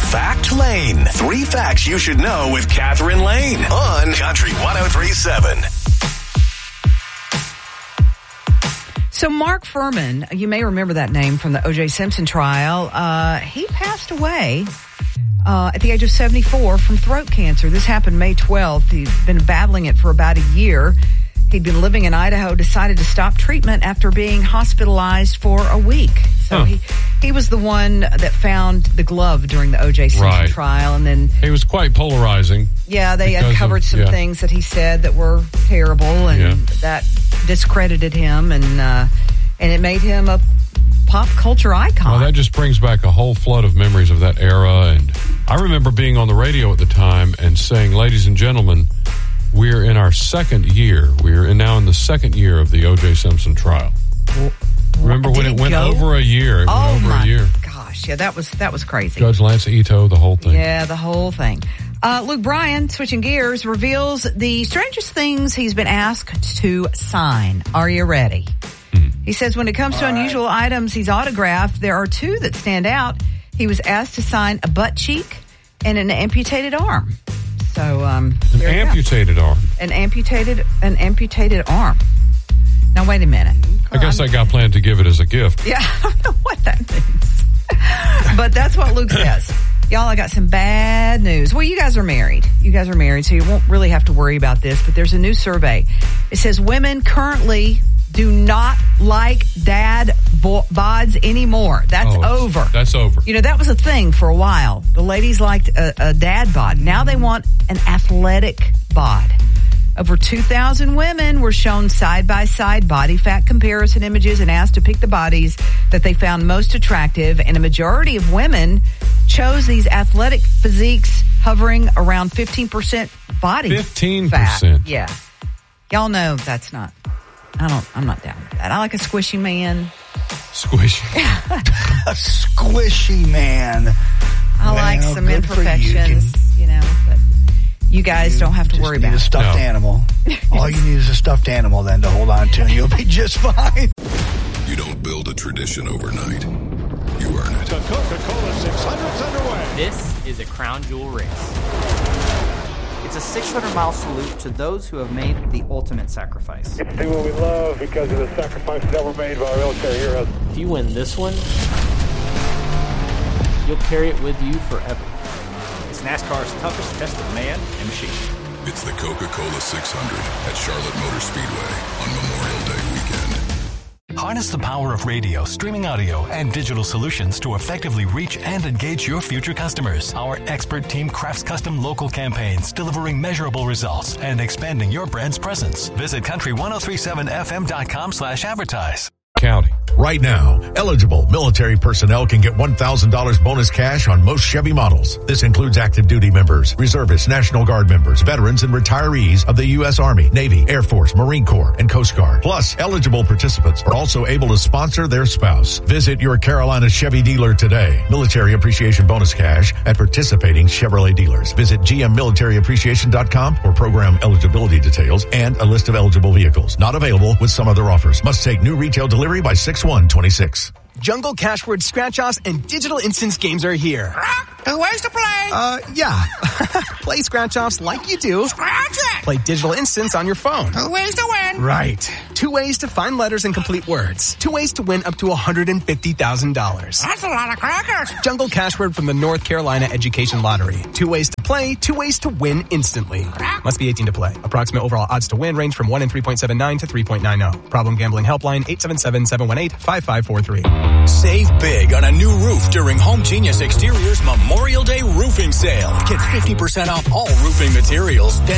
Fact Lane. 3 facts you should know with Catherine Lane on Country 103.7. So Mark Furman, you may remember that name from the O.J. Simpson trial. He passed away at the age of 74 from throat cancer. This happened May 12th. He'd been battling it for about a year. He'd been living in Idaho, decided to stop treatment after being hospitalized for a week. So he was the one that found the glove during the O.J. Simpson trial. And then he was quite polarizing. Yeah, they uncovered some things that he said that were terrible, and that discredited him, and it made him a pop culture icon. Well, that just brings back a whole flood of memories of that era. And I remember being on the radio at the time and saying, ladies and gentlemen, we're in our second year. We're now in the second year of the O.J. Simpson trial. Remember when it went over a year? It went over a year. Gosh, yeah, that was crazy. Judge Lance Ito, the whole thing. Yeah, the whole thing. Luke Bryan, switching gears, reveals the strangest things he's been asked to sign. Are you ready? He says when it comes to unusual items he's autographed, there are 2 that stand out. He was asked to sign a butt cheek and an amputated arm. So, an amputated arm. An amputated arm. Now, wait a minute. I guess that guy planned to give it as a gift. Yeah, I don't know what that means. But that's what Luke says. Y'all, I got some bad news. Well, you guys are married. So you won't really have to worry about this. But there's a new survey. It says women currently do not like dad bods anymore. That's over. That's over. You know, that was a thing for a while. The ladies liked a dad bod. Now they want an athletic bod. Over 2,000 women were shown side-by-side body fat comparison images and asked to pick the bodies that they found most attractive. And a majority of women chose these athletic physiques hovering around 15% body 15%. fat. Yeah. Y'all know that's not... I'm not down with that. I like a squishy man. Squishy. A squishy man. I like some imperfections, but you guys don't have to worry about it. A stuffed animal. All you need is a stuffed animal then to hold on to, and you'll be just fine. You don't build a tradition overnight. You earn it. The Coca-Cola 600's underway. This is a crown jewel race. It's a 600-mile salute to those who have made the ultimate sacrifice. It's do what we love because of the sacrifices that were made by our military heroes. If you win this one, you'll carry it with you forever. It's NASCAR's toughest test of man and machine. It's the Coca-Cola 600 at Charlotte Motor Speedway on Memorial Day weekend. Harness the power of radio, streaming audio, and digital solutions to effectively reach and engage your future customers. Our expert team crafts custom local campaigns, delivering measurable results and expanding your brand's presence. Visit country1037fm.com/advertise. County. Right now, eligible military personnel can get $1,000 bonus cash on most Chevy models. This includes active duty members, reservists, National Guard members, veterans, and retirees of the U.S. Army, Navy, Air Force, Marine Corps, and Coast Guard. Plus, eligible participants are also able to sponsor their spouse. Visit your Carolina Chevy dealer today. Military Appreciation Bonus Cash at participating Chevrolet dealers. Visit gmmilitaryappreciation.com for program eligibility details and a list of eligible vehicles. Not available with some other offers. Must take new retail delivery by 6/1/26. Jungle Cashword Scratch-Offs and Digital Instance games are here. 2 ways to play. Yeah. Play Scratch-Offs like you do. Scratch it. Play Digital Instance on your phone. 2 ways to win. Right. 2 ways to find letters and complete words. 2 ways to win up to $150,000. That's a lot of crackers. Jungle Cashword from the North Carolina Education Lottery. 2 ways to play, 2 ways to win instantly. Must be 18 to play. Approximate overall odds to win range from 1 in 3.79 to 3.90. Problem gambling helpline 877-718-5543. Save big on a new roof during Home Genius Exterior's Memorial Day roofing sale. Get 50% off all roofing materials, then